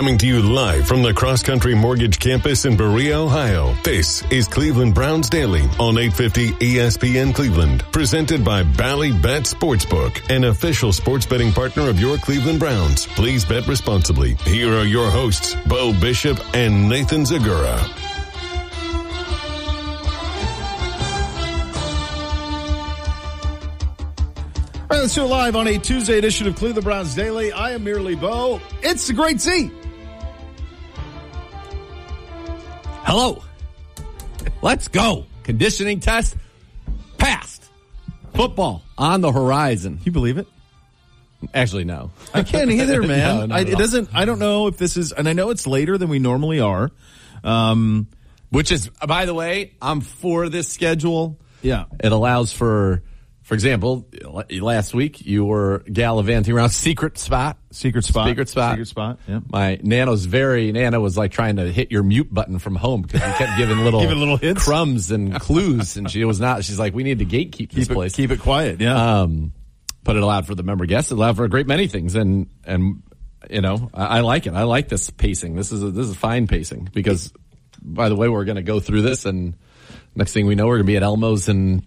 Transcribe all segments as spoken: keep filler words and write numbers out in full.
Coming to you live from the Cross Country Mortgage Campus in Berea, Ohio. This is Cleveland Browns Daily on eight fifty E S P N Cleveland. Presented by Bally Bet Sportsbook, an official sports betting partner of your Cleveland Browns. Please bet responsibly. Here are your hosts, Bo Bishop and Nathan Zagura. All right, let's do it live on a Tuesday edition of Cleveland Browns Daily. I am merely Bo. It's the Great Z. Hello. Let's go. Conditioning test passed. Football on the horizon. Can you believe it? Actually, no. I can't either, man. no, I, it doesn't. I don't know if this is, and I know it's later than we normally are. Um, Which is, by the way, I'm for this schedule. Yeah, it allows for. For example, last week you were gallivanting around secret spot. Secret spot. Secret spot. Secret spot, yeah. My Nano's very, Nana was like trying to hit your mute button from home because you kept giving little, giving little hints, crumbs and clues, and she was not, she's like, we need to gatekeep keep this it, place. Keep it quiet, yeah. Um, but it allowed for the member guests. It allowed for a great many things, and, and, you know, I, I like it. I like this pacing. This is a, this is fine pacing because, by the way, we're going to go through this, and next thing we know, we're going to be at Elmo's and,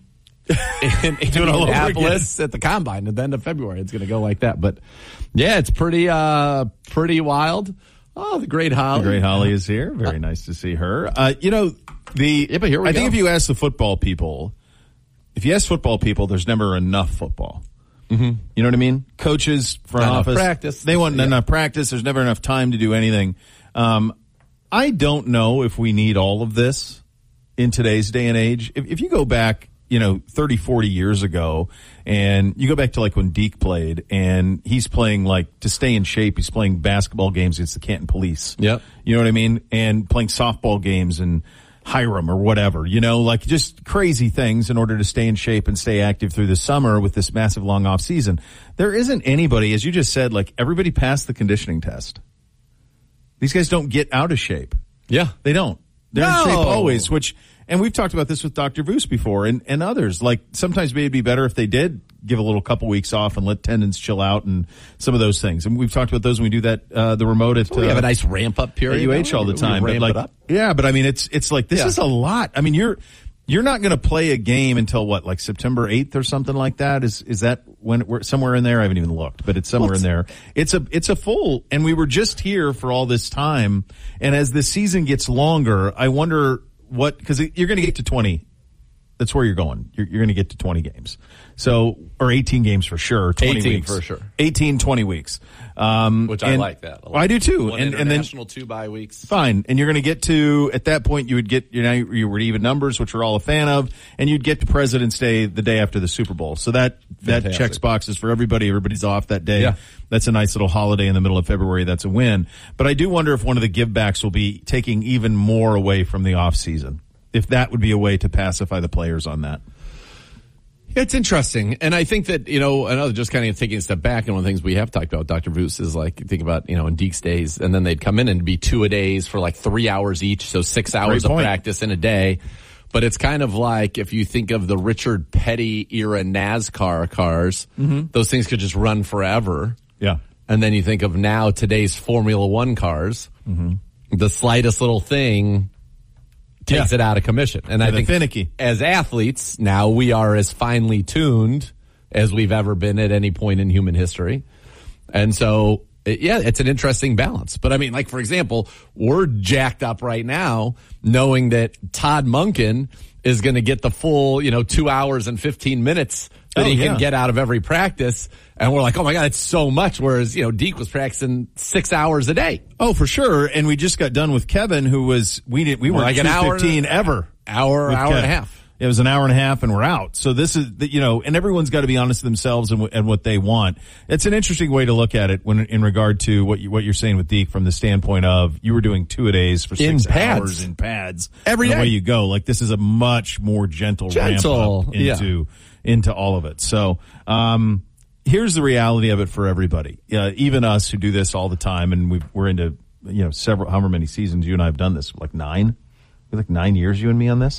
in Indianapolis at the Combine at the end of February. It's going to go like that. But, yeah, it's pretty uh, pretty wild. Oh, the great Holly. The great Holly is here. Very nice to see her. Uh, you know, the yeah, but here we I go. think if you ask the football people, if you ask football people, there's never enough football. Mm-hmm. You know what I mean? Coaches, front Not office. practice. They want yeah. enough practice. There's never enough time to do anything. Um, I don't know if we need all of this in today's day and age. If, if you go back, you know, thirty, forty years ago, and you go back to like when Deke played, and he's playing like to stay in shape, he's playing basketball games against the Canton Police. Yep. You know what I mean? And playing softball games in Hiram or whatever, you know, like just crazy things in order to stay in shape and stay active through the summer with this massive long off season. There isn't anybody, as you just said, like everybody passed the conditioning test. These guys don't get out of shape. Yeah. They don't. They're no. in shape always, which, and we've talked about this with Doctor Voos before and, and others. Like sometimes maybe it'd be better if they did give a little couple weeks off and let tendons chill out and some of those things. And we've talked about those when we do that, uh, the remote at, so we uh, have a nice ramp up period at U H all the time. We but like, up. yeah, but I mean, it's, it's like, this yeah. is a lot. I mean, you're, you're not going to play a game until what, like September eighth or something like that? Is, is that when we're somewhere in there? I haven't even looked, but it's somewhere What's, in there. It's a, it's a full, and we were just here for all this time. And as the season gets longer, I wonder what, cause you're going to get to twenty. That's where you're going. You're, you're going to get to twenty games. So, or eighteen games for sure. twenty eighteen weeks. for sure. eighteen, twenty weeks. Um, Which I and, like that. Well, I do too. One and, and then international, two bye weeks. Fine. And you're going to get to, at that point, you would get, you know, you were even numbers, which we're all a fan of, and you'd get to President's Day the day after the Super Bowl. So that, that Fantastic. checks boxes for everybody. Everybody's off that day. Yeah. That's a nice little holiday in the middle of February. That's a win. But I do wonder if one of the givebacks will be taking even more away from the off season. If that would be a way to pacify the players on that. It's interesting. And I think that, you know, another just kind of taking a step back, and one of the things we have talked about, Doctor Voos, is like, think about, you know, in Deke's days, and then they'd come in and be two a days for like three hours each, so six hours of practice in a day. But it's kind of like if you think of the Richard Petty era NASCAR cars, mm-hmm. those things could just run forever. Yeah. And then you think of now today's Formula One cars, mm-hmm. the slightest little thing takes yeah. it out of commission. And yeah, I think finicky. As athletes, now we are as finely tuned as we've ever been at any point in human history. And so, yeah, it's an interesting balance. But I mean, like, for example, we're jacked up right now knowing that Todd Monken is going to get the full, you know, two hours and fifteen minutes that oh, he yeah. can get out of every practice. And we're like, oh my God, it's so much. Whereas, you know, Deke was practicing six hours a day. Oh, for sure. And we just got done with Kevin, who was, we didn't, we weren't like an hour fifteen ever. Hour, hour Kevin. and a half. It was an hour and a half and we're out. So this is, the, you know, and everyone's got to be honest with themselves and, and what they want. It's an interesting way to look at it when, in regard to what you, what you're saying with Deke from the standpoint of you were doing two a days for six in pads. hours in pads. Every day. The way you go. Like this is a much more gentle, gentle ramp up into, yeah. into all of it. So, um, here's the reality of it for everybody. Uh, even us who do this all the time, and we've, we're into, you know, several, however many seasons you and I have done this, like nine? Like nine years, you and me on this?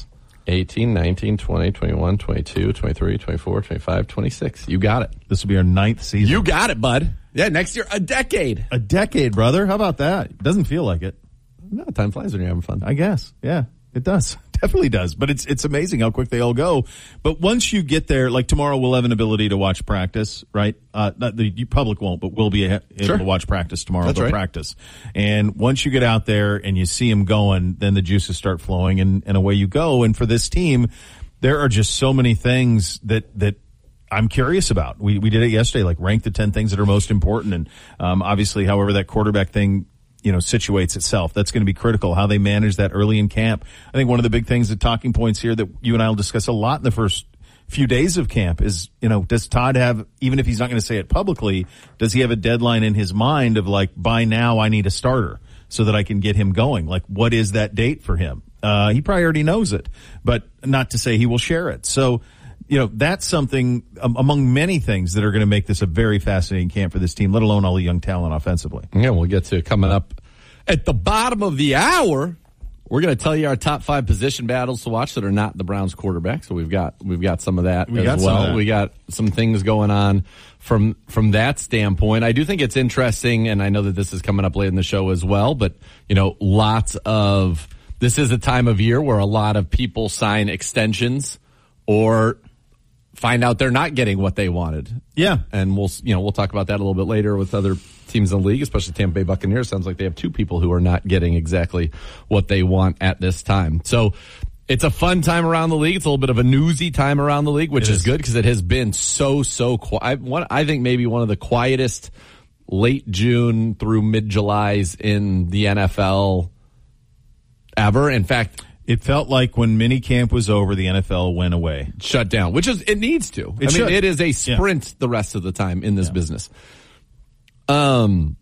eighteen, nineteen, twenty, twenty-one, twenty-two, twenty-three, twenty-four, twenty-five, twenty-six. You got it. This will be our ninth season. You got it, bud. Yeah, next year, a decade. A decade, brother. How about that? Doesn't feel like it. No, time flies when you're having fun. I guess. Yeah, it does. Definitely does. But it's it's amazing how quick they all go. But once you get there, like tomorrow we'll have an ability to watch practice, right? Uh, not the public won't, but we'll be able sure. to watch practice tomorrow. That's They'll right. practice. And once you get out there and you see them going, then the juices start flowing and, and away you go. And for this team, there are just so many things that, that I'm curious about. We, we did it yesterday, like rank the ten things that are most important. And, um, obviously, however that quarterback thing, you know, situates itself. That's going to be critical, how they manage that early in camp. I think one of the big things, the talking points here that you and I will discuss a lot in the first few days of camp is, you know, does Todd have, even if he's not going to say it publicly, does he have a deadline in his mind of like, by now I need a starter so that I can get him going? Like, what is that date for him? Uh, he probably already knows it, but not to say he will share it. So, you know, that's something um, among many things that are going to make this a very fascinating camp for this team, let alone all the young talent offensively. Yeah, we'll get to it coming up at the bottom of the hour. We're going to tell you our top five position battles to watch that are not the Browns quarterback. So we've got we've got some of that we as got well. Some of that. We got some things going on from from that standpoint. I do think it's interesting, and I know that this is coming up late in the show as well. But you know, lots of this is a time of year where a lot of people sign extensions or find out they're not getting what they wanted. Yeah. And we'll, you know, we'll talk about that a little bit later with other teams in the league, especially Tampa Bay Buccaneers. Sounds like they have two people who are not getting exactly what they want at this time. So it's a fun time around the league. It's a little bit of a newsy time around the league, which is. is good because it has been so, so quiet. I, I think maybe one of the quietest late June through mid-Julys in the N F L ever. In fact, it felt like when minicamp was over, the N F L went away. Shut down, which is, it needs to. It I should. mean, it is a sprint yeah. the rest of the time in this yeah. business. Um,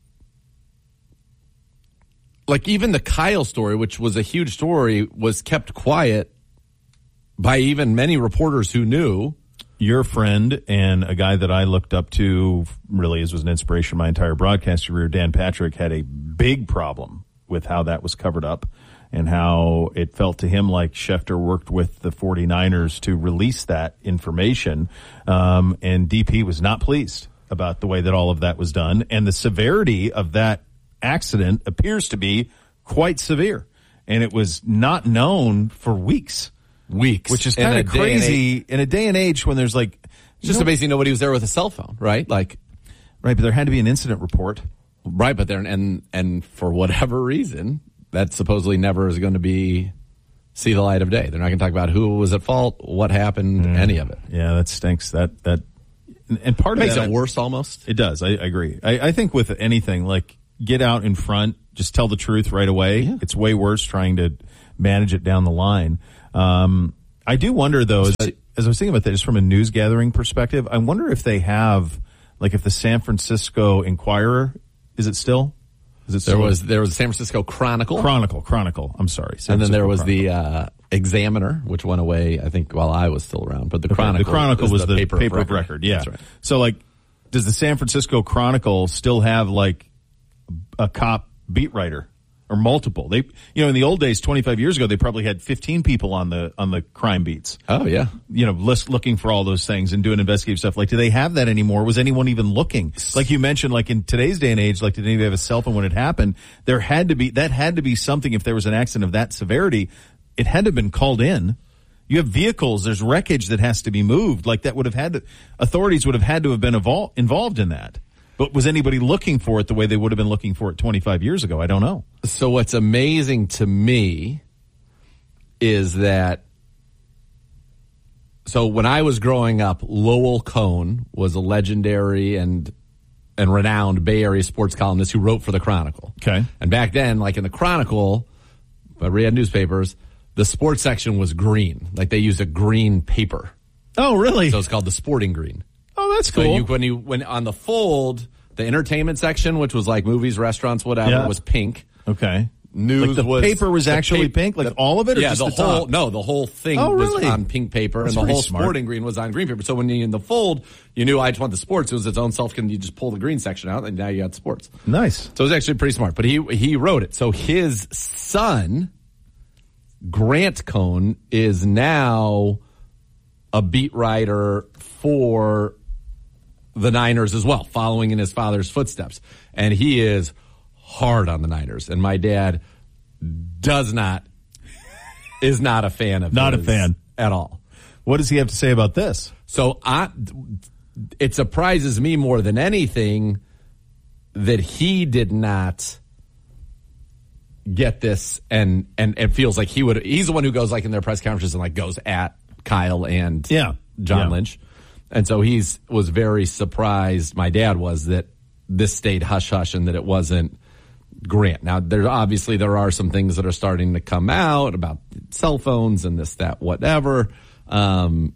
like even the Kyle story, which was a huge story, was kept quiet by even many reporters who knew. Your friend and a guy that I looked up to, really, as was an inspiration my entire broadcast career, Dan Patrick, had a big problem with how that was covered up and how it felt to him like Schefter worked with the 49ers to release that information. Um, and D P was not pleased about the way that all of that was done. And the severity of that accident appears to be quite severe. And it was not known for weeks. Weeks. Which is kind of crazy in a day and age when there's like... It's just amazing nobody was there with a cell phone, right? Like, right, but there had to be an incident report. Right, but there, and, and for whatever reason, that supposedly never is going to be, see the light of day. They're not going to talk about who was at fault, what happened, mm. any of it. Yeah, that stinks. That, that, and part it of makes that, it worse almost. It does. I, I agree. I, I think with anything, like, get out in front, just tell the truth right away. Yeah. It's way worse trying to manage it down the line. Um, I do wonder, though, as, as I was thinking about that, just from a news gathering perspective, I wonder if they have, like, if the San Francisco Inquirer, is it still? Is it still? There was there was the San Francisco Chronicle. Chronicle, Chronicle. I'm sorry. San and then Francisco there was Chronicle. the uh, Examiner, which went away, I think, while I was still around. But the okay, Chronicle, the Chronicle was the, the paper, paper of of record. record. Yeah. That's right. So, like, does the San Francisco Chronicle still have like a cop beat writer? Or multiple. They, you know, in the old days, twenty-five years ago, they probably had fifteen people on the on the crime beats. Oh yeah, you know, list looking for all those things and doing investigative stuff. Like, do they have that anymore? Was anyone even looking? Like you mentioned, like in today's day and age, like did anybody have a cell phone when it happened? There had to be that had to be something. If there was an accident of that severity, it had to have been called in. You have vehicles. There's wreckage that has to be moved. Like that would have had to, authorities would have had to have been evol- involved in that. But was anybody looking for it the way they would have been looking for it twenty-five years ago? I don't know. So what's amazing to me is that, so when I was growing up, Lowell Cohn was a legendary and and renowned Bay Area sports columnist who wrote for the Chronicle. Okay. And back then, like in the Chronicle, I read newspapers, the sports section was green. Like they used a green paper. Oh, really? So it's called the sporting green. Oh, that's cool. So you, when you when on the fold, the entertainment section, which was like movies, restaurants, whatever, yeah. was pink. Okay. News like the was paper was actually pa- pink, like the, all of it, or yeah, just the, the whole top? no, the whole thing oh, was really? on pink paper, That's and the whole smart. sporting green was on green paper. So when you in the fold, you knew I just want the sports. It was its own self. Can you just pull the green section out, and now you got sports. Nice. So it was actually pretty smart. But he he wrote it. So his son Grant Cohn is now a beat writer for the Niners as well, following in his father's footsteps. And he is hard on the Niners. And my dad does not, is not a fan of Not a his fan. At all. What does he have to say about this? So I, it surprises me more than anything that he did not get this and, and it feels like he would, he's the one who goes like in their press conferences and like goes at Kyle and yeah. John yeah. Lynch. And so he's was very surprised, my dad was, that this stayed hush-hush and that it wasn't Grant. Now, there obviously there are some things that are starting to come out about cell phones and this, that, whatever. Um,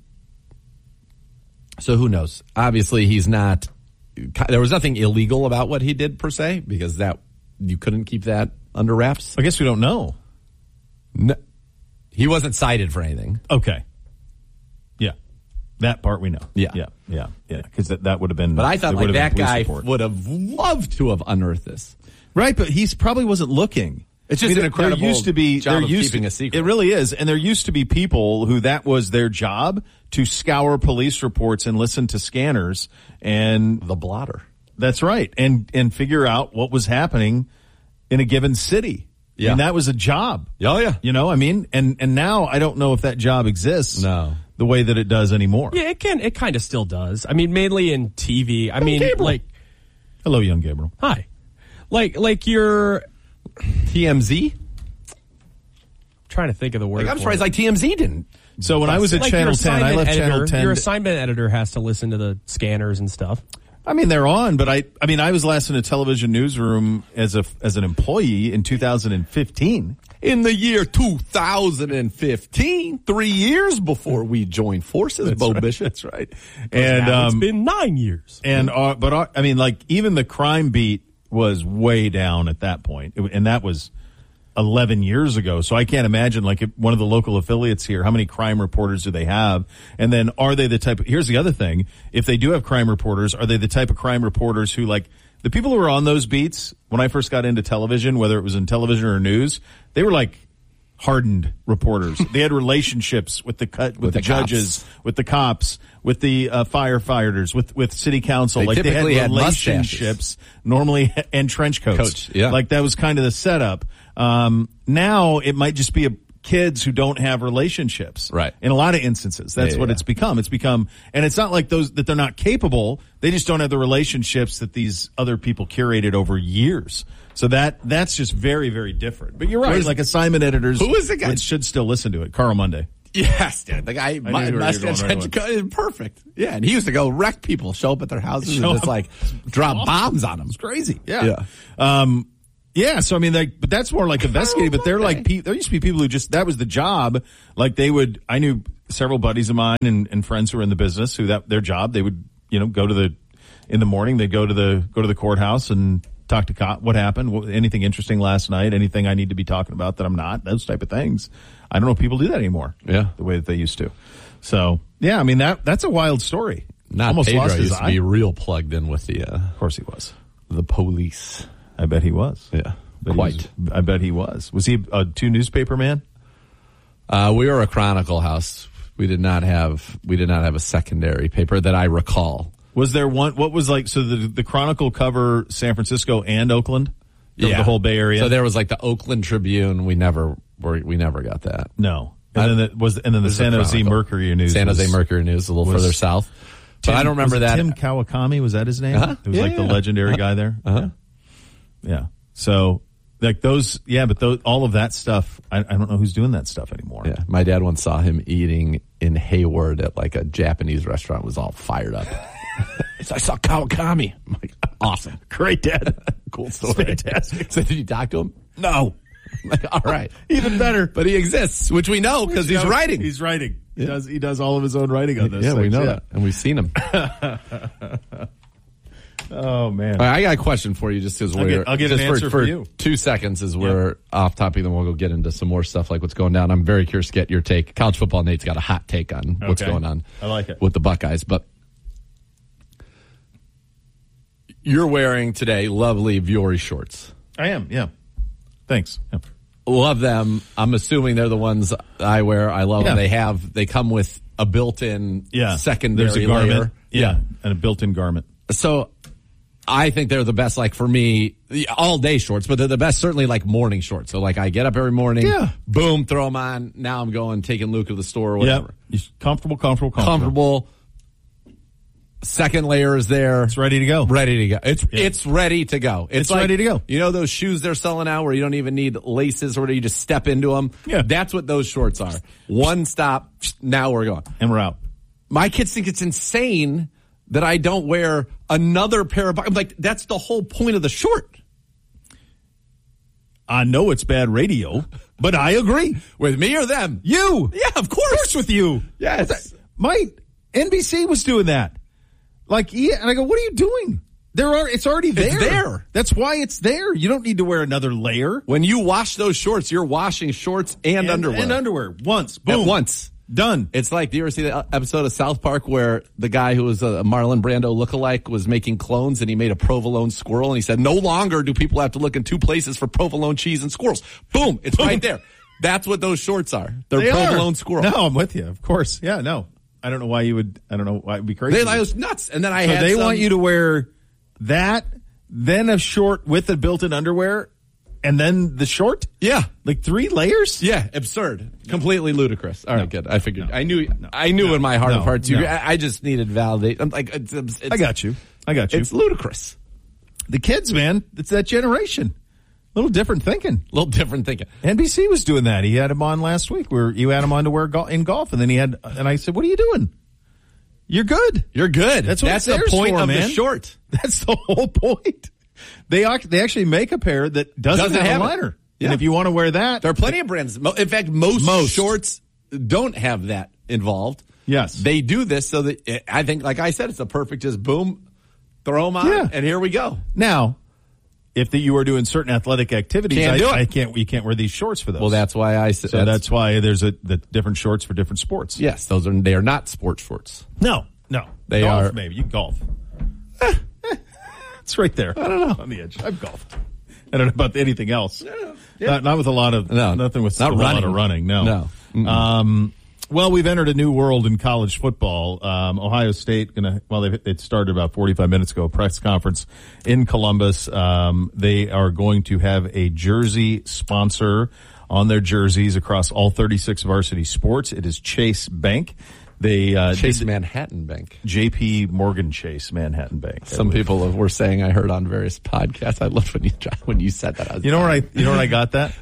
so who knows? Obviously, he's not, there was nothing illegal about what he did per se, because that, you couldn't keep that under wraps. I guess we don't know. No, he wasn't cited for anything. Okay. Yeah. That part we know. Yeah. Yeah. Yeah. Yeah. Because that, that would have been. But I thought it like would have that been police guy report. would have loved to have unearthed this. Right, but he's probably wasn't looking. It's just I mean, an incredible there used to be, job there of used keeping to, a secret. It really is. And there used to be people who that was their job, to scour police reports and listen to scanners and The blotter. that's right. And, and figure out what was happening in a given city. Yeah. And that was a job. Oh, yeah. You know, I mean, and, and now I don't know if that job exists. No. The way that it does anymore. Yeah, it can. It kind of still does. I mean, mainly in T V. I mean, Gabriel. like, Hello, young Gabriel. hi, like, like you're T M Z? trying to think of the word. Like, I'm for surprised it. like T M Z didn't. So when I was at Like Channel your ten, I assignment left editor, Channel ten. Your to- assignment editor has to listen to the scanners and stuff. I mean, they're on, but I, I mean, I was last in a television newsroom as a, as an employee in two thousand fifteen. In the year two thousand fifteen, three years before we joined forces, Bo right, Bishop. That's right. And, Now it's um, been nine years. and, uh, but, uh, I mean, like, even the crime beat was way down at that point. It, and that was eleven years ago. So I can't imagine, like, if one of the local affiliates here, how many crime reporters do they have? And then are they the type of, here's the other thing. If they do have crime reporters, are they the type of crime reporters who, like, the people who were on those beats when I first got into television, whether it was in television or news, they were like hardened reporters. They had relationships with the cut, with, With the, the judges, with the cops, with the uh, firefighters, with with city council. They like they had typically had relationships normally, and trench coats. Coach, yeah. Like that was kind of the setup. Um, now it might just be a kids who don't have relationships. Right. In a lot of instances, that's Yeah, what yeah. it's become. It's become, and it's not like those that they're not capable. They just don't have the relationships that these other people curated over years. So that that's just very, very different. But you're right. Where's- like assignment editors, Who is the guy? would- should still listen to it. Carl Monday. Yes, dude. The guy, knew my, where you were mustache going right away. is perfect. Yeah, and he used to go wreck people, show up at their houses Show and just up. like drop bombs on them. It's crazy. Yeah. Yeah. Um, yeah. So I mean, like, but that's more like investigating. But they're like, pe- there used to be people who just that was the job. Like they would. I knew several buddies of mine and, and friends who were in the business who that their job. They would, you know, go to the in the morning. They'd go to the go to the courthouse and talk to cop. What happened? What, anything interesting last night? Anything I need to be talking about that I'm not? Those type of things. I don't know if people do that anymore. Yeah. The way that they used to. So yeah, I mean that that's a wild story. Not Almost Pedro lost his used to eye. be real plugged in with the uh, Of course he was. the police. I bet he was. Yeah, Bet he quite. was- I bet he was. Was he a two newspaper man? Uh, we were a Chronicle house. We did not have we did not have a secondary paper that I recall. Was there one? What was like? So the the Chronicle cover San Francisco and Oakland, the, the whole Bay Area. So there was like the Oakland Tribune. We never were, we never got that. no, and I- then the, was and then the This is San a Jose Chronicle. Mercury News. San Jose was- Mercury News, a little was further south. Tim, but I don't remember was it that. Tim Kawakami, was that his name? Uh-huh. It was Yeah, like the yeah. legendary Uh-huh. guy there. Uh-huh. Yeah. So like those, yeah, but those, all of that stuff. I, I don't know who's doing that stuff anymore. Yeah, my dad once saw him eating in Hayward at like a Japanese restaurant. Was all fired up. He said, I saw Kawakami. I'm like, awesome, Great, Dad. cool story, Fantastic. So did you talk to him? No. I'm like, all right, Even better. but he exists, which we know because he's No, writing. He's writing. He does. He does all of his own writing on this. yeah, we things, know yeah. that, and we've seen him. Oh man. All right, I got a question for you, just because I'll we're get- I'll get just an answer for you. Two seconds as we're off topic, then we'll go get into some more stuff like what's going down. I'm very curious to get your take. College football Nate's got a hot take on what's Okay. going on. I like it. with the Buckeyes, but you're wearing today lovely Vuori shorts. I am. Yeah. Thanks. Yeah. Love them. I'm assuming they're the ones I wear. I love Yeah. them. They have, they come with a built-in Yeah. secondary There's a garment. layer. Yeah. Yeah. And a built-in garment. So I think they're the best, like for me, all day shorts, but they're the best, certainly like morning shorts. So like I get up every morning, Yeah. boom, throw them on. Now I'm going, taking Luke to the store or whatever. Yeah. Comfortable, comfortable, comfortable. Comfortable. Second layer is there. It's ready to go. Ready to go. It's Yeah. it's ready to go. It's, It's like, ready to go. You know those shoes they're selling now where you don't even need laces or whatever, you just step into them? Yeah. That's what those shorts are. One stop, now we're going. And we're out. My kids think it's insane that I don't wear another pair of, I'm like, that's the whole point of the short. I know it's bad radio, but I agree. With me or them? You. Yeah, of Of course. course with you. Yes. My N B C was doing that. Like, yeah, and I go, what are you doing? There are, it's already there. It's there. That's why it's there. You don't need to wear another layer. When you wash those shorts, you're washing shorts and, And underwear. And underwear. Once. Boom. At once. Done. It's like, do you ever see the episode of South Park where the guy who was a Marlon Brando lookalike was making clones and he made a provolone squirrel and he said, no longer do people have to look in two places for provolone cheese and squirrels. Boom. It's Boom. right there. That's what those shorts are. They're They provolone are. squirrel. No, I'm with you. Of course. Yeah, no. I don't know why you would, I don't know why it'd be crazy. They, I was nuts. And then I so had they some, want you to wear that, then a short with a built-in underwear, and then the short? Yeah. Like three layers? Yeah, absurd. Completely ludicrous. All right, No. good. I figured. No. I knew No. I knew No. in my heart No. of hearts you No. I, I just needed validate. I'm like it's, it's, I got you. I got you. It's ludicrous. The kids, man, it's that generation. A little different thinking. A little different thinking. N B C was doing that. He had him on last week where you had him on to wear go- in golf, and then he had, and I said, what are you doing? You're good. You're good. That's what That's it's the theirs point for, of man. the short. That's the whole point. They act, they actually make a pair that doesn't, Doesn't have, have a it. liner. Yeah. And if you want to wear that, There are plenty of brands. Mo- In fact, most, Most. shorts don't have that involved. Yes. They do this so that I think, like I said, it's a perfect just boom, throw them on, Yeah. and here we go. now, if the, you are doing certain athletic activities, Can't I, do it. I can't. You can't wear these shorts for those. Well, that's why I said so that's, why there's a the different shorts for different sports. yes, those are they are not sports shorts. No, no, They golf, are- maybe you can golf. It's right there. I don't know on the edge. I've golfed. I don't know about anything else. Yeah. Not, not with a lot of No. nothing with Not a lot running. of running. No, No. Mm-mm. Um, well, we've entered a new world in college football. Um, Ohio State gonna well, they it started about forty-five minutes ago. A press conference in Columbus. Um, they are going to have a jersey sponsor on their jerseys across all thirty-six varsity sports. It is Chase Bank. They uh, Chase did- Manhattan Bank. J P Morgan Chase Manhattan Bank. Some people were saying I heard on various podcasts. I loved when you when you said that. I was You know where I you know where I got that?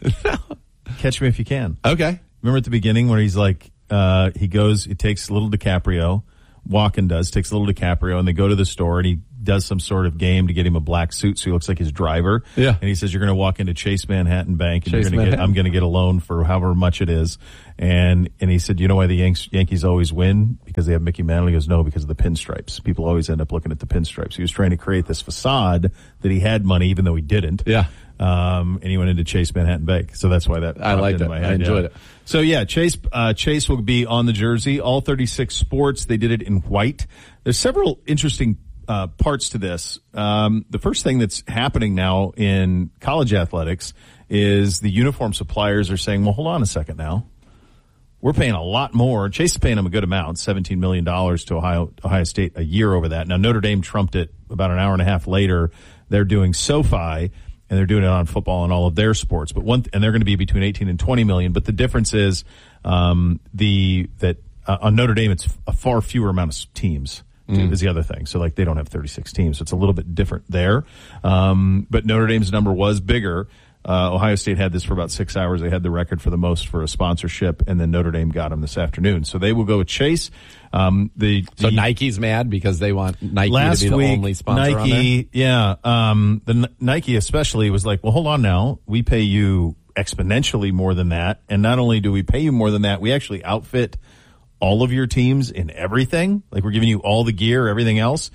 Catch Me If You Can. Okay. Remember at the beginning where he's like, uh, he goes, he takes little DiCaprio, Walken does, takes little DiCaprio, and they go to the store and he does some sort of game to get him a black suit so he looks like his driver. Yeah. And he says, you're going to walk into Chase Manhattan Bank and Chase you're going to get, Manhattan. I'm going to get a loan for however much it is. And, and he said, you know why the Yanks, Yankees always win? Because they have Mickey Mantle. He goes, no, because of the pinstripes. People always end up looking at the pinstripes. He was trying to create this facade that he had money even though he didn't. Yeah. Um, and he went into Chase Manhattan Bank. So that's why that I popped liked into it. my I head, enjoyed yeah. it. So yeah, Chase, uh, Chase will be on the jersey, all thirty-six sports. They did it in white. There's several interesting, uh, parts to this. Um, the first thing that's happening now in college athletics is the uniform suppliers are saying, well, hold on a second now. We're paying a lot more. Chase is paying them a good amount, seventeen million dollars to Ohio, Ohio State a year over that. Now Notre Dame trumped it about an hour and a half later. They're doing SoFi. And they're doing it on football and all of their sports, but one, and they're going to be between eighteen and twenty million. But the difference is, um, the, that, uh, on Notre Dame, it's a far fewer amount of teams. Mm. Is the other thing. So like they don't have thirty-six teams. So it's a little bit different there. Um, but Notre Dame's number was bigger. Uh, Ohio State had this for about six hours. They had the record for the most for a sponsorship, and then Notre Dame got them this afternoon. So they will go with Chase. Um, the, So the Nike's mad because they want Nike last to be the week, only sponsor on there? Nike, yeah, um, the N- Nike especially was like, well, hold on now. We pay you exponentially more than that. And not only do we pay you more than that, we actually outfit all of your teams in everything. Like we're giving you all the gear, everything else.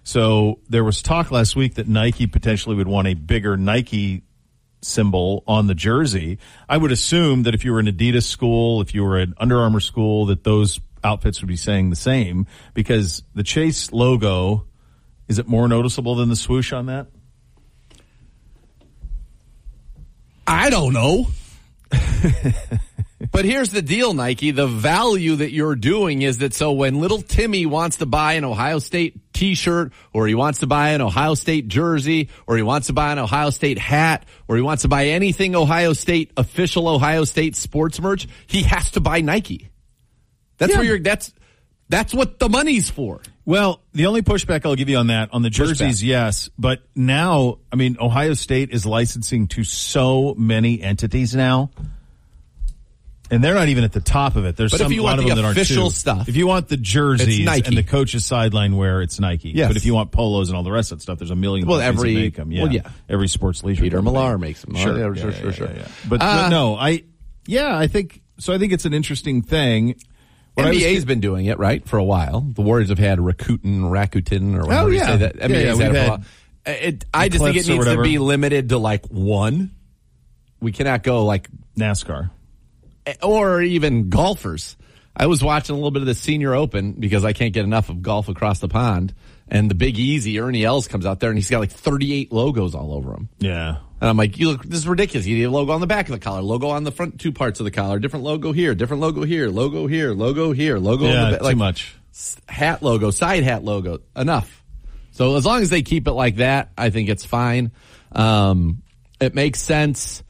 So there was talk last week that Nike potentially would want a bigger Nike symbol on the jersey. I would assume that if you were an Adidas school, if you were an Under Armour school, that those outfits would be saying the same, because the Chase logo, is it more noticeable than the swoosh on that? I don't know. But here's the deal, Nike. The value that you're doing is that so when little Timmy wants to buy an Ohio State t-shirt, or he wants to buy an Ohio State jersey, or he wants to buy an Ohio State hat, or he wants to buy anything Ohio State, official Ohio State sports merch, he has to buy Nike. That's Yeah. where you're, that's, that's what the money's for. Well, the only pushback I'll give you on that, on the jerseys, Pushback. yes. But now, I mean, Ohio State is licensing to so many entities now. And they're not even at the top of it. There's But some if you a lot want of the them that aren't official too. stuff, If you want the jerseys it's Nike. and the coach's sideline wear, it's Nike. Yes. But if you want polos and all the rest of that stuff, there's a million Well, companies every- that make them. Yeah. well, yeah. Every sports leisure Peter company. Millar makes them. Sure, Oh, yeah, yeah, sure, yeah, sure, yeah, sure. yeah. But, Uh, but no, I, yeah, I think, so I think it's an interesting thing. What I N was- B A's been doing it, right, for a while. The Warriors have had Rakuten, Rakuten, or whatever Oh, you yeah. say that. N B A's Yeah, yeah, had we've it for a had while. It, I just think it Eclipse or needs to whatever. be limited to like one. We cannot go like, NASCAR. or even golfers. I was watching a little bit of the Senior Open because I can't get enough of golf across the pond. And the Big Easy, Ernie Els, comes out there and he's got like thirty-eight logos all over him. Yeah. And I'm like, you look, this is ridiculous. You need a logo on the back of the collar, logo on the front two parts of the collar, different logo here, different logo here, logo here, logo here, logo Yeah, on the back. too Like, much. hat logo, side hat logo, enough. So as long as they keep it like that, I think it's fine. Um, it makes sense.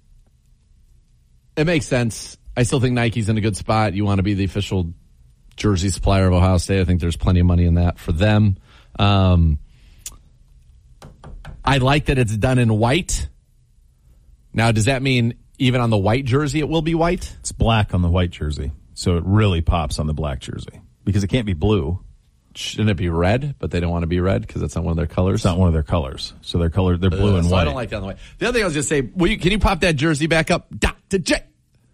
It makes sense. I still think Nike's in a good spot. You want to be the official jersey supplier of Ohio State. I think there's plenty of money in that for them. Um, I like that it's done in white. Now, does that mean even on the white jersey it will be white? It's black on the white jersey. So it really pops on the black jersey because it can't be blue. Shouldn't it be red? But they don't want to be red because that's not one of their colors. It's not one of their colors. So they're color, they're blue Uh, and so white. I don't like that on the white. The other thing I was just say, will you, can you pop that jersey back up? Doctor J.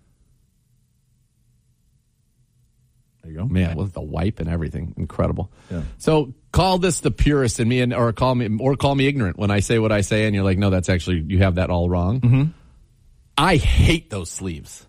There you go. Man, with the wipe and everything, incredible. Yeah. So call this the purist in me, and or call me or call me ignorant when I say what I say, and you're like, no, that's actually you have that all wrong. Mm-hmm. I hate those sleeves.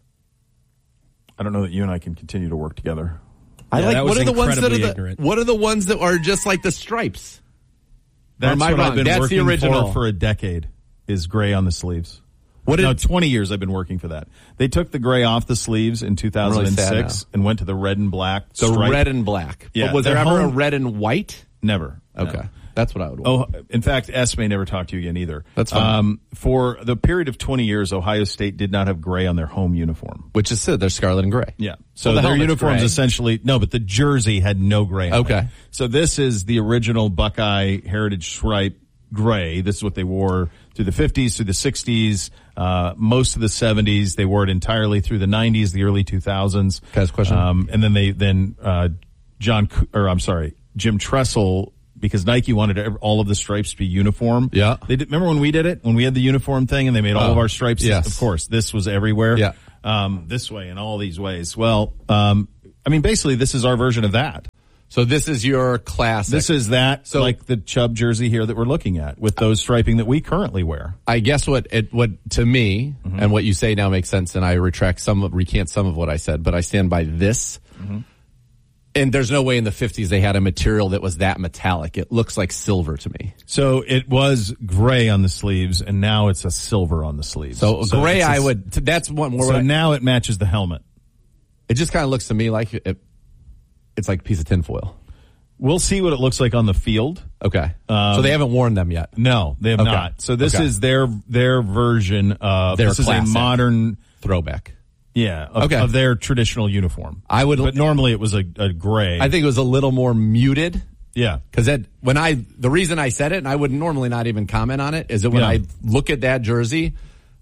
I don't know that you and I can continue to work together. I Yeah, like that what was are the ones that are incredibly the ignorant. what are the ones that are just like the stripes? That's am I what wrong? I've been That's the working original. for for a decade is gray on the sleeves. What did, No, twenty years I've been working for that. They took the gray off the sleeves in two thousand six really sad and went to the red and black the stripe. red and black? Yeah, but was there they're ever a home- red and white? Never. Okay, No. that's what I would want. Oh, in fact, S may never talk to you again either. That's fine. Um, for the period of twenty years, Ohio State did not have gray on their home uniform. Which is they're scarlet and gray. Yeah. So Well, the their helmet's uniforms gray. essentially, no, but the jersey had no gray on Okay. it. So this is the original Buckeye Heritage Stripe gray. This is what they wore through the fifties, through the sixties, uh, most of the seventies. They wore it entirely through the nineties, the early two thousands. Can I ask a question? Um, and then they, then, uh, John, C- or I'm sorry, Jim Tressel, because Nike wanted ev- all of the stripes to be uniform. Yeah. They did, remember when we did it? When we had the uniform thing and they made all Oh, of our stripes? yes. Of course, this was everywhere. Yeah. Um, this way and all these ways. Well, um, I mean, basically this is our version of that. So this is your classic. This is that, So- like the Chubb jersey here that we're looking at with those striping that we currently wear. I guess what it what to me Mm-hmm. and what you say now makes sense, and I retract some of recant some of what I said, but I stand by this. Mm-hmm. And there's no way in the fifties they had a material that was that metallic. It looks like silver to me. So it was gray on the sleeves and now it's a silver on the sleeves. So, gray, it's a- I would. That's one more. So now it matches the helmet. it just kind of looks to me like it, it's like a piece of tinfoil. We'll see what it looks like on the field. Okay, Um, so they haven't worn them yet. No, they have Okay. not. So this Okay. is their their version of Their this is a classic. modern, Throwback. yeah, of, Okay. of their traditional uniform. I would. But normally it was a, a gray. I think it was a little more muted. yeah. Because that when I the reason I said it, and I would normally not even comment on it, is that when Yeah. I look at that jersey,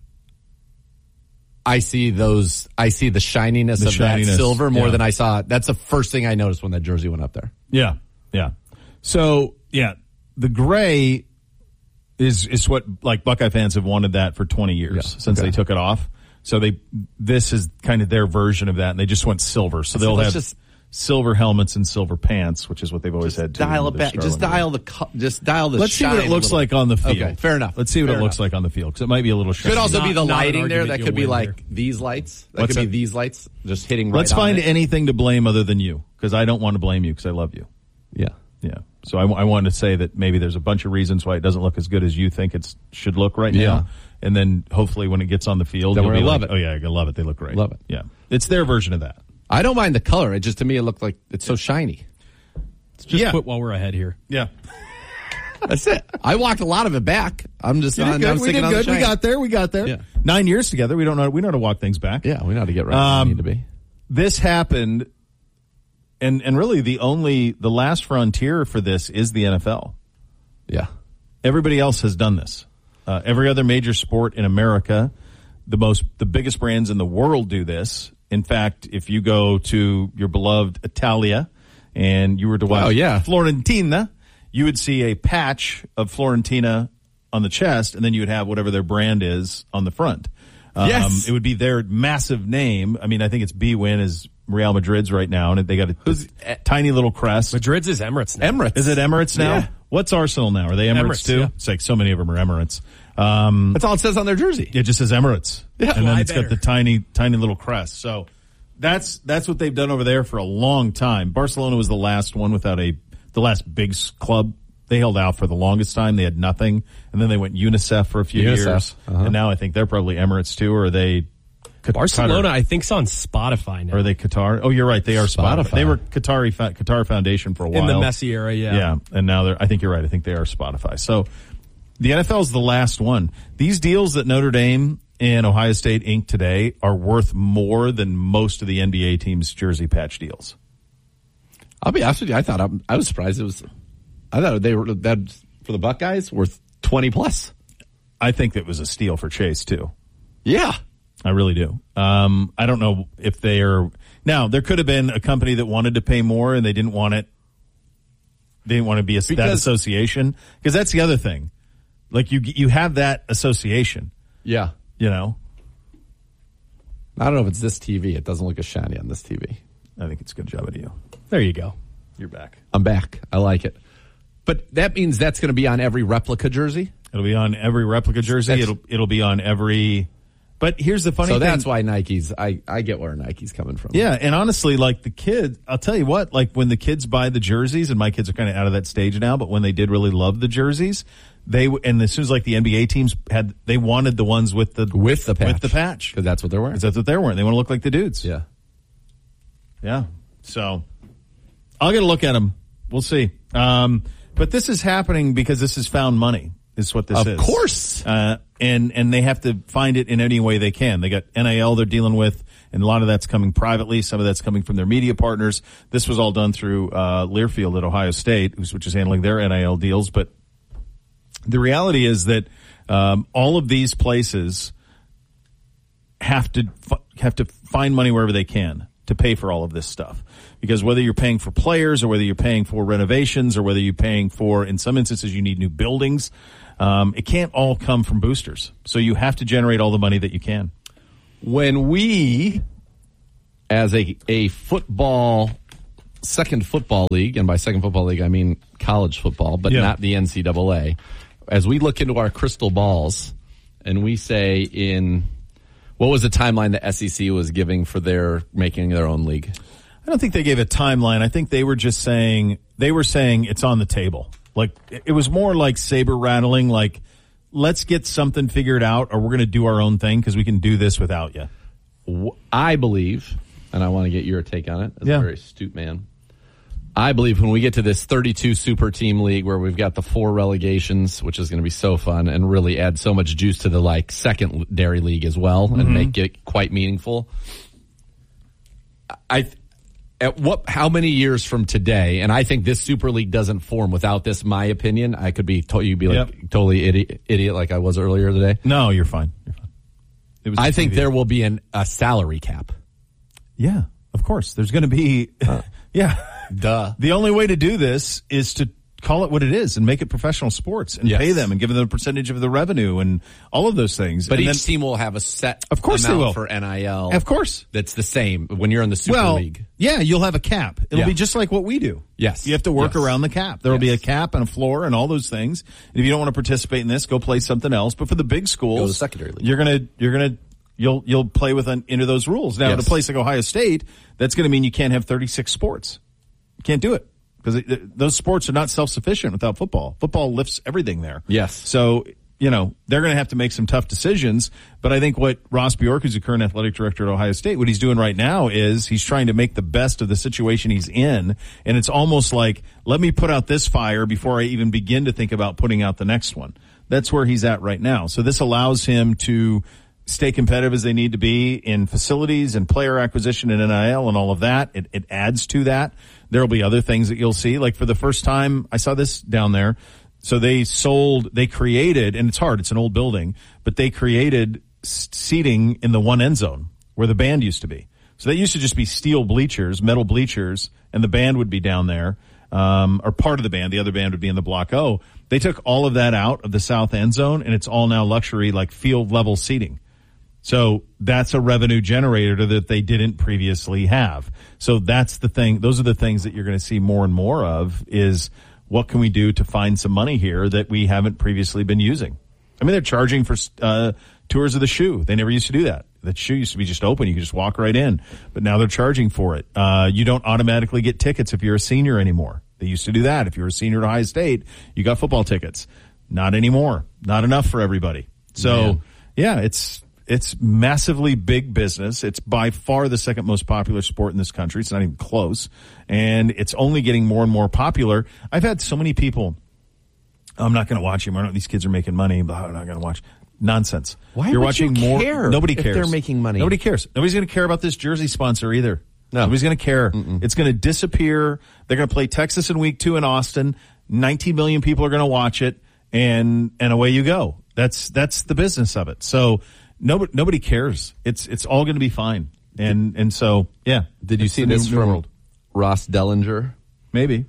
I see those. I see the shininess The of shininess, that silver more yeah. than I saw. That's the first thing I noticed when that jersey went up there. Yeah, yeah. So yeah, the gray is is what like Buckeye fans have wanted that for twenty years Yeah, since okay. they took it off. So they this is kind of their version of that, and they just went silver. So they'll let's have just- silver helmets and silver pants, which is what they've always had. too, Dial with it their back. Just Starling dial the. co- Just dial the. Let's see what shine it a looks little like bit. on the field. Okay, fair enough. Let's see what Fair it looks enough. like on the field because it might be a little. Could shiny. also be the Not- not an lighting there. argument That you'll could be win like here. these lights. That What's could be that? these lights just hitting right Let's on find it. anything to blame other than you because I don't want to blame you because I love you. Yeah. Yeah. So I, I wanted to say that maybe there's a bunch of reasons why it doesn't look as good as you think it should look right Yeah. now. And then hopefully when it gets on the field, Then you'll we're be gonna like, love it. oh yeah, I love it. They look great. Love it. Yeah. It's their version of that. I don't mind the color. It just, to me, it looked like it's so shiny. Let's just Yeah. quit while we're ahead here. Yeah. That's it. I walked a lot of it back. I'm just You I'm, did I'm good. We sticking did on the good. We shine. got there. We got there. Yeah. Nine years together. We don't know. We know how to walk things back. Yeah, we know how to get right where Um, we need to be. This happened, and and really the only the last frontier for this is the N F L. Yeah. Everybody else has done this. Uh, every other major sport in America, the most the biggest brands in the world do this. In fact, if you go to your beloved Italia and you were to watch Oh, yeah. Florentina, you would see a patch of Florentina on the chest, and then you would have whatever their brand is on the front. Um, Yes. It would be their massive name. I mean, I think it's B-Win is Real Madrid's right now, and they got a Who's- tiny little crest. Madrid's is Emirates now. Emirates. Is it Emirates now? Yeah. What's Arsenal now? Are they Emirates, Emirates, too? yeah. It's like so many of them are Emirates. Um, That's all it says on their jersey. it just says Emirates. Yeah. and then Fly it's got better. the tiny, tiny little crest. So that's, that's what they've done over there for a long time. Barcelona was the last one without a, the last big s- club. They held out for the longest time. They had nothing. And then they went UNICEF for a few UNICEF, years. uh-huh. And now I think they're probably Emirates too, or are they Qatar? Barcelona, I think's on Spotify now. Or are they Qatar? Oh, you're right. They are Spotify. Spotify. They were Qatari, Qatar Foundation for a while. in the Messi era, yeah. Yeah, and now they're. I think you're right. I think they are Spotify. So the N F L is the last one. These deals that Notre Dame and Ohio State inked today are worth more than most of the N B A teams' jersey patch deals. I'll be honest with you. I thought I was surprised. It was. I thought they were that for the Buckeyes worth twenty plus. I think that was a steal for Chase too. Yeah. I really do. Um, I don't know if they are now. There could have been a company that wanted to pay more and they didn't want it. They didn't want to be a, that Because- association, because that's the other thing. Like you, you have that association. Yeah. You know, I don't know if it's this T V. It doesn't look as shiny on this T V. I think it's a good job of you. There you go. You're back. I'm back. I like it. But that means that's going to be on every replica jersey. It'll be on every replica jersey. That's- it'll it'll be on every. But here's the funny So thing. that's why Nike's. I I get where Nike's coming from. Yeah, and honestly, like the kids, I'll tell you what. Like when the kids buy the jerseys, and my kids are kind of out of that stage now. But when they did really love the jerseys, they and as soon as like the N B A teams had, they wanted the ones with the with the patch. with the patch because that's what they're wearing. because that's what they're wearing. They want to look like the dudes. Yeah. Yeah. So I'll get a look at them. We'll see. Um, but this is happening because this is found money. Is what this Of is. course. Uh, and, and they have to find it in any way they can. They got N I L they're dealing with, and a lot of that's coming privately. Some of that's coming from their media partners. This was all done through, uh, Learfield at Ohio State, who's- which is handling their N I L deals. But the reality is that, um, all of these places have to, have to find money wherever they can to pay for all of this stuff. Because whether you're paying for players or whether you're paying for renovations or whether you're paying for, in some instances, you need new buildings, um, it can't all come from boosters. So you have to generate all the money that you can. When we, as a a football, second football league, and by second football league I mean college football, but Yeah. not the N C double A, as we look into our crystal balls and we say in, what was the timeline the S E C was giving for their making their own league? I don't think they gave a timeline. I think they were just saying, they were saying it's on the table. Like, it was more like saber rattling, like, let's get something figured out or we're going to do our own thing because we can do this without you. I believe, and I want to get your take on it as Yeah. a very astute man. I believe when we get to this thirty-two super team league where we've got the four relegations, which is going to be so fun and really add so much juice to the like secondary league as well Mm-hmm. and make it quite meaningful. I, at what, how many years from today, and I think this super league doesn't form without this, my opinion. I could be, to, you'd be like Yep. totally idiot, idiot like I was earlier today. No, you're fine. You're fine. It was I just think maybe- there will be an, a salary cap. Yeah, of course. There's going to be, yeah. Duh. The only way to do this is to call it what it is and make it professional sports and Yes. pay them and give them a percentage of the revenue and all of those things. But and each then, team will have a set Of course they amount will. for N I L. of course. That's the same when you're in the Super Well, League. yeah, you'll have a cap. It'll Yeah. be just like what we do. Yes. You have to work Yes. around the cap. There will be a Yes. cap and a floor and all those things. And if you don't want to participate in this, go play something else. But for the big schools, Go to the secondary league. you're gonna, you're gonna, you'll, you'll play with an, into those rules. Now, at Yes. a place like Ohio State, that's gonna mean you can't have thirty-six sports. You can't do it. because those sports are not self-sufficient without football. Football lifts everything there. Yes. So, you know, they're going to have to make some tough decisions. But I think what Ross Bjork, who's the current athletic director at Ohio State, what he's doing right now is he's trying to make the best of the situation he's in. And it's almost like, let me put out this fire before I even begin to think about putting out the next one. That's where he's at right now. So this allows him to stay competitive as they need to be in facilities and player acquisition and N I L and all of that. It, it adds to that. There will be other things that you'll see. Like for the first time, I saw this down there. So they sold, they created, and it's hard, it's an old building, but they created seating in the one end zone where the band used to be. So they used to just be steel bleachers, metal bleachers, and the band would be down there, um, or part of the band. The other band would be in the block O. They took all of that out of the south end zone, and it's all now luxury, like field level seating. So that's a revenue generator that they didn't previously have. So that's the thing. Those are the things that you're going to see more and more of is what can we do to find some money here that we haven't previously been using? I mean, they're charging for uh, tours of the shoe. They never used to do that. That shoe used to be just open. You could just walk right in. But now they're charging for it. Uh, you don't automatically get tickets if you're a senior anymore. They used to do that. If you were a senior at Ohio State, you got football tickets. Not anymore. Not enough for everybody. So, Man. yeah, it's... It's massively big business. It's by far the second most popular sport in this country. It's not even close. And it's only getting more and more popular. I've had so many people, I'm not going to watch him. I don't know, these kids are making money, but I'm not going to watch. Nonsense. Why You're would watching you more. care Nobody if cares. they're making money? Nobody cares. Nobody's going to care about this jersey sponsor either. No. Nobody's going to care. Mm-mm. It's going to disappear. They're going to play Texas in week two in Austin. nineteen million people are going to watch it, and and away you go. That's that's the business of it. So nobody nobody cares. It's it's all going to be fine. And and so yeah. Did you see this from world. Ross Dellinger? Maybe.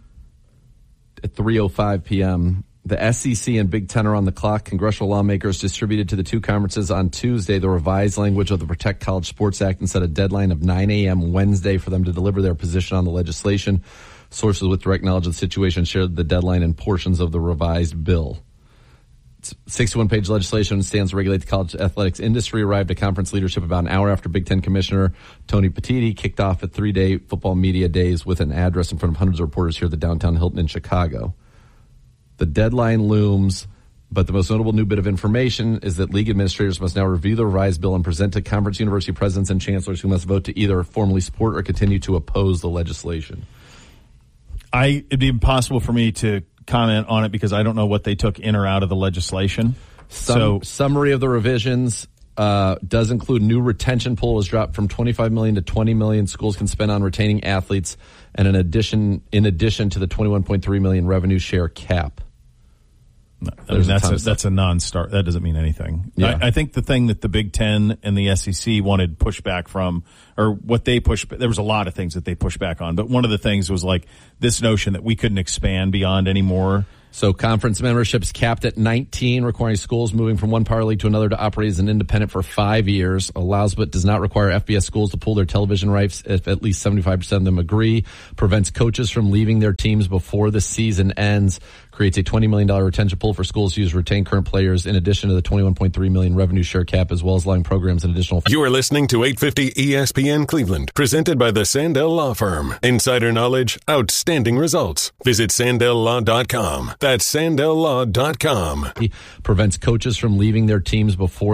At three oh five p.m., the S E C and Big Ten are on the clock. Congressional lawmakers distributed to the two conferences on Tuesday the revised language of the Protect College Sports Act and set a deadline of nine a.m. Wednesday for them to deliver their position on the legislation. Sources with direct knowledge of the situation shared the deadline and portions of the revised bill. sixty-one page legislation stands to regulate the college athletics industry arrived at conference leadership about an hour after Big Ten Commissioner Tony Petitti kicked off a three-day football media days with an address in front of hundreds of reporters here at the downtown Hilton in Chicago. The deadline looms, but the most notable new bit of information is that league administrators must now review the revised bill and present to conference university presidents and chancellors who must vote to either formally support or continue to oppose the legislation. I, it'd be impossible for me to comment on it because I don't know what they took in or out of the legislation. Some, so summary of the revisions uh, does include new retention pool was dropped from twenty-five million dollars to twenty million dollars schools can spend on retaining athletes, and in addition, in addition to the twenty-one point three million dollars revenue share cap. I mean, that's a, a that's a non-start. That doesn't mean anything. Yeah. I, I think the thing that the Big Ten and the S E C wanted pushback from, or what they pushed, there was a lot of things that they pushed back on, but one of the things was like this notion that we couldn't expand beyond any more. So conference memberships capped at nineteen, requiring schools moving from one power league to another to operate as an independent for five years, allows but does not require F B S schools to pull their television rights if at least seventy-five percent of them agree, prevents coaches from leaving their teams before the season ends, creates a twenty million dollars retention pool for schools to use to retain current players in addition to the twenty-one point three million dollars revenue share cap, as well as allowing programs and additional. You are listening to eight fifty E S P N Cleveland, presented by the Sandell Law Firm. Insider knowledge, outstanding results. Visit Sandell Law dot com. That's Sandell Law dot com. Prevents coaches from leaving their teams before